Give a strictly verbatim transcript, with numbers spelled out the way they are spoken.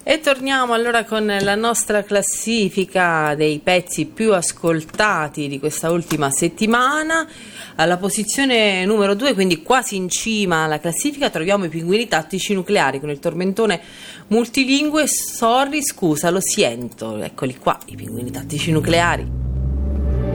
E torniamo allora con la nostra classifica dei pezzi più ascoltati di questa ultima settimana. Alla posizione numero due, quindi quasi in cima alla classifica, troviamo i Pinguini Tattici Nucleari con il tormentone multilingue Sorry, scusa, lo siento. Eccoli qua, i Pinguini Tattici Nucleari.